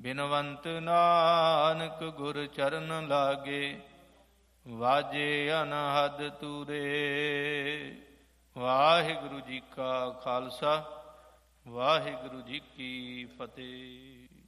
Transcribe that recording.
ਬਿਨਵੰਤ ਨਾਨਕ ਗੁਰ ਚਰਨ ਲਾਗੇ, ਵਾਜੇ ਅਨਹਦ ਤੂਰੇ। ਵਾਹਿਗੁਰੂ ਜੀ ਕਾ ਖਾਲਸਾ, ਵਾਹਿਗੁਰੂ ਜੀ ਕੀ ਫਤਿਹ।